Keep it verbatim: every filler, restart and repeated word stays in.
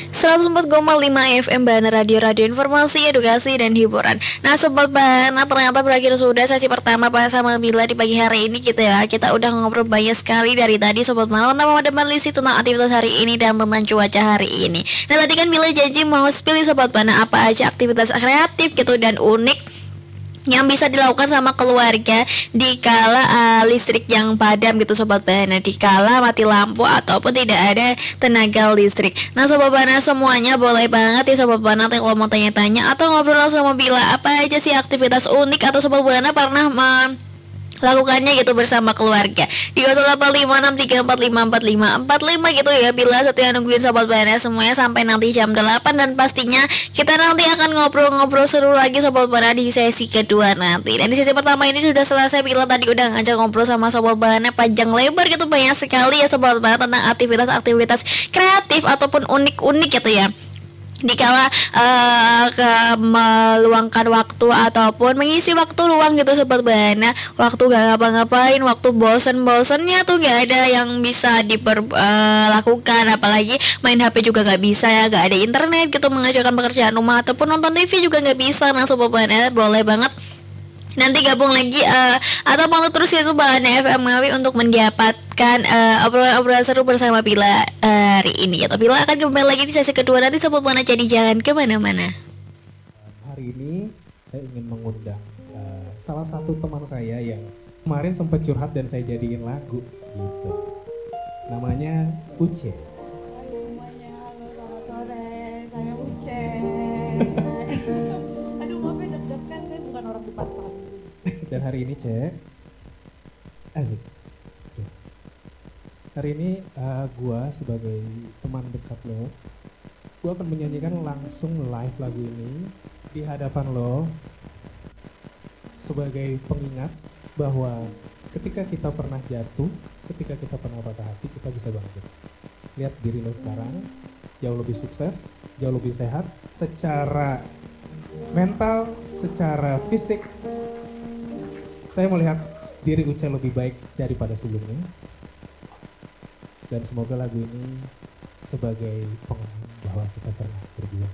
seratus empat koma lima F M Bahana Radio, radio informasi, edukasi, dan hiburan. Nah Sobat Bahana, ternyata berakhir sudah sesi pertama Pak sama Bila di pagi hari ini kita ya. Kita udah ngobrol banyak sekali dari tadi Sobat Bahana tentang pemadaman listrik, tentang aktivitas hari ini, dan tentang cuaca hari ini. Nah tadi kan Bila janji mau pilih Sobat Bahana apa aja aktivitas kreatif gitu dan unik yang bisa dilakukan sama keluarga di kala uh, listrik yang padam gitu Sobat Bahana, di kala mati lampu ataupun tidak ada tenaga listrik. Nah Sobat Bahana semuanya boleh banget ya Sobat Bahana kalau mau tanya-tanya atau ngobrol langsung sama Bila, apa aja sih aktivitas unik atau Sobat Bahana pernah me- lakukannya gitu bersama keluarga di nol delapan lima enam tiga empat lima empat lima empat lima gitu ya. Bila setia nungguin Sobat Bahana semuanya sampai nanti jam delapan, dan pastinya kita nanti akan ngobrol-ngobrol seru lagi Sobat Bahana di sesi kedua nanti. Dan di sesi pertama ini sudah selesai, Bila tadi udah ngajak ngobrol sama Sobat Bahana panjang lebar gitu, banyak sekali ya Sobat Bahana tentang aktivitas-aktivitas kreatif ataupun unik-unik gitu ya dikala uh, ke meluangkan waktu ataupun mengisi waktu luang gitu Sobat Bahana, waktu gak ngapa-ngapain, waktu bosen-bosennya tuh gak ada yang bisa diperlakukan, uh, apalagi main H P juga gak bisa ya, gak ada internet gitu, mengerjakan pekerjaan rumah ataupun nonton T V juga gak bisa. Nah Sobat Bahana boleh banget nanti gabung lagi uh, atau mau terus itu Bahana F M Ngawi untuk mendapatkan uh, obrolan-obrolan seru bersama Bila uh, hari ini. Atau Bila akan kembali lagi di sesi kedua nanti Sobat Bahana, jadi jangan kemana-mana. Hari ini saya ingin mengundang uh, salah satu teman saya yang kemarin sempat curhat dan saya jadiin lagu gitu. Namanya Uce. Hai semuanya, halo selamat sore, saya Uce. Aduh maaf ya deg-degan, saya bukan orang depan panggung. Dan hari ini Cek, asik. Hari ini uh, gua sebagai teman dekat lo, gua akan menyanyikan langsung live lagu ini di hadapan lo sebagai pengingat bahwa ketika kita pernah jatuh, ketika kita pernah patah hati, kita bisa bangkit. Lihat diri lo sekarang, jauh lebih sukses, jauh lebih sehat, secara mental, secara fisik. Saya melihat diri Uce lebih baik daripada sebelumnya. Dan semoga lagu ini sebagai pengenang bahwa kita pernah